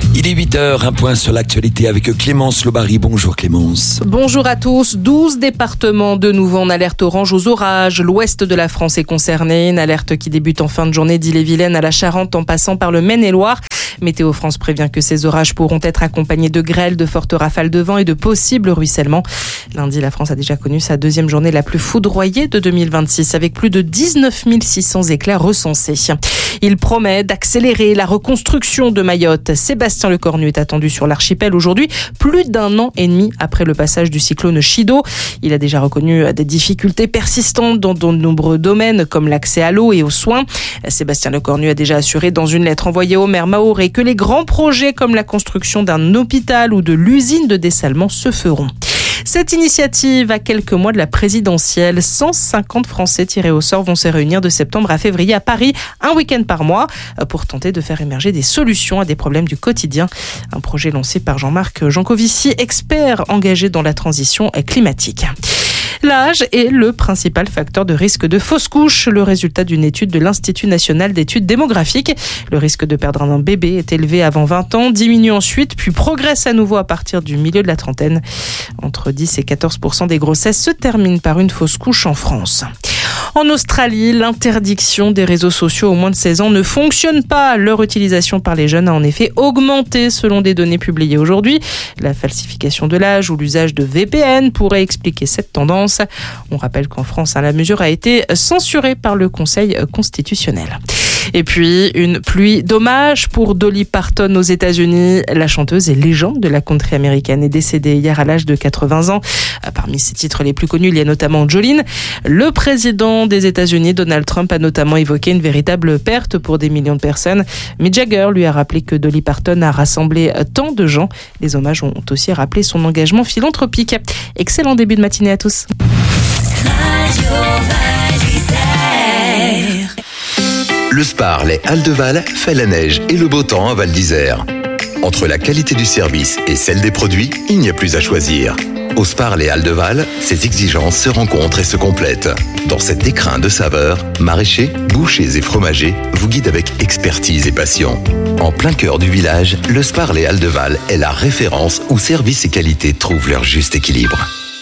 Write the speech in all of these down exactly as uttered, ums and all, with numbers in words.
Il est huit heures, un point sur l'actualité avec Clémence Lobary. Bonjour Clémence. Bonjour à tous. douze départements de nouveau en alerte orange aux orages. L'ouest de la France est concerné. Une alerte qui débute en fin de journée d'Ille-et-Vilaine à la Charente en passant par le Maine-et-Loire. Météo France prévient que ces orages pourront être accompagnés de grêles, de fortes rafales de vent et de possibles ruissellements. Lundi, la France a déjà connu sa deuxième journée la plus foudroyée de deux mille vingt-six avec plus de dix-neuf mille six cents éclairs recensés. Il promet d'accélérer la reconstruction de Mayotte. Sébastien Lecornu est attendu sur l'archipel aujourd'hui, plus d'un an et demi après le passage du cyclone Chido. Il a déjà reconnu des difficultés persistantes dans de nombreux domaines comme l'accès à l'eau et aux soins. Sébastien Lecornu a déjà assuré dans une lettre envoyée au maire Mahorais que les grands projets comme la construction d'un hôpital ou de l'usine de dessalement se feront. Cette initiative, à quelques mois de la présidentielle, cent cinquante Français tirés au sort vont se réunir de septembre à février à Paris, un week-end par mois, pour tenter de faire émerger des solutions à des problèmes du quotidien. Un projet lancé par Jean-Marc Jancovici, expert engagé dans la transition climatique. L'âge est le principal facteur de risque de fausse couche. Le résultat d'une étude de l'Institut national d'études démographiques. Le risque de perdre un bébé est élevé avant vingt ans, diminue ensuite, puis progresse à nouveau à partir du milieu de la trentaine. Entre dix et quatorze pour cent des grossesses se terminent par une fausse couche en France. En Australie, l'interdiction des réseaux sociaux aux moins de seize ans ne fonctionne pas. Leur utilisation par les jeunes a en effet augmenté selon des données publiées aujourd'hui. La falsification de l'âge ou l'usage de V P N pourrait expliquer cette tendance. On rappelle qu'en France, la mesure a été censurée par le Conseil constitutionnel. Et puis, une pluie d'hommages pour Dolly Parton aux États-Unis. La chanteuse et légende de la country américaine est décédée hier à l'âge de quatre-vingts ans. Parmi ses titres les plus connus, il y a notamment Jolene. Le président des États-Unis, Donald Trump, a notamment évoqué une véritable perte pour des millions de personnes. Mick Jagger lui a rappelé que Dolly Parton a rassemblé tant de gens. Les hommages ont aussi rappelé son engagement philanthropique. Excellent début de matinée à tous. Le Spar Les Halles de Val fait la neige et le beau temps à Val d'Isère. Entre la qualité du service et celle des produits, il n'y a plus à choisir. Au Spar Les Halles de Val, ces exigences se rencontrent et se complètent. Dans cet écrin de saveurs, maraîchers, bouchers et fromagers vous guident avec expertise et passion. En plein cœur du village, le Spar Les Halles de Val est la référence où service et qualité trouvent leur juste équilibre.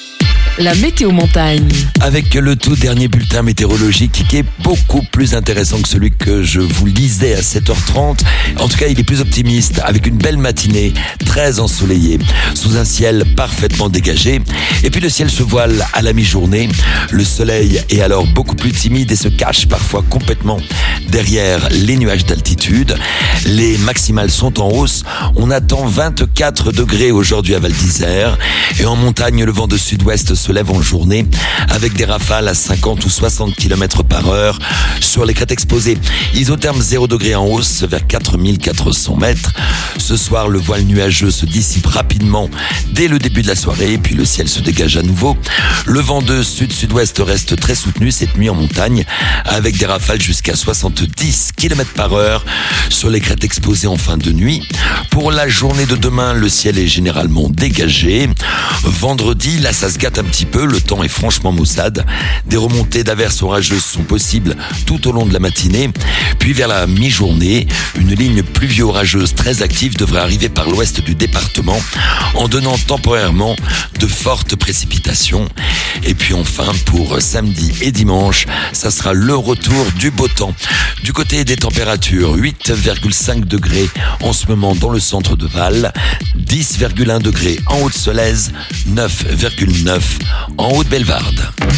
La météo montagne. Avec le tout dernier bulletin météorologique qui est beaucoup plus intéressant que celui que je vous lisais à sept heures trente. En tout cas, il est plus optimiste avec une belle matinée très ensoleillée sous un ciel parfaitement dégagé. Et puis le ciel se voile à la mi-journée. Le soleil est alors beaucoup plus timide et se cache parfois complètement derrière les nuages d'altitude. Les maximales sont en hausse. On attend vingt-quatre degrés aujourd'hui à Val d'Isère. Et en montagne, le vent de sud-ouest se lève en journée avec des rafales à cinquante ou soixante kilomètres par heure sur les crêtes exposées. Isotherme zéro degré en hausse vers quatre mille quatre cents mètres. Ce soir, le voile nuageux se dissipe rapidement dès le début de la soirée, puis le ciel se dégage à nouveau. Le vent de sud-sud-ouest reste très soutenu cette nuit en montagne avec des rafales jusqu'à soixante-dix kilomètres par heure sur les crêtes exposées en fin de nuit. Pour la journée de demain, le ciel est généralement dégagé. Vendredi, là, ça se gâte un petit peu, le temps est franchement maussade. Des remontées d'averses orageuses sont possibles tout au long de la matinée. Puis vers la mi-journée, une ligne pluvio-orageuse très active devrait arriver par l'ouest du département en donnant temporairement de fortes précipitations. Et puis enfin, pour samedi et dimanche, ça sera le retour du beau temps. Du côté des températures, huit virgule cinq degrés en ce moment dans le centre de Val, dix virgule un degrés en Haute-Solèze, neuf virgule neuf en Haute-Bellevarde.